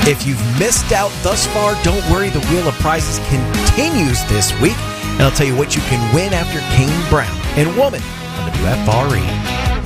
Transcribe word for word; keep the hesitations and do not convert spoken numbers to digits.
If you've missed out thus far, don't worry. The Wheel of Prizes continues this week, and I'll tell you what you can win after Kane Brown and Woman on W F R E.